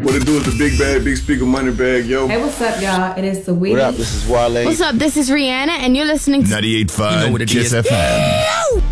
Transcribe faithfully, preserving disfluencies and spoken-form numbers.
What it do is the big bag, big speaker, money bag, yo. Hey, what's up, y'all? It is the Weedy. What up? This is Wale. What's up? This is Rihanna, and you're listening to ninety-eight point five You know what it Kiss is. F M.